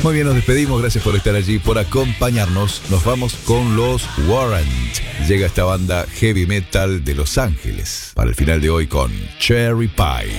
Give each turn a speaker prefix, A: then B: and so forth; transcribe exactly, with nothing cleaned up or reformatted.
A: Muy bien, nos despedimos. Gracias por estar allí, por acompañarnos. Nos vamos con los Warrant. Llega esta banda heavy metal de Los Ángeles para el final de hoy con Cherry Pie.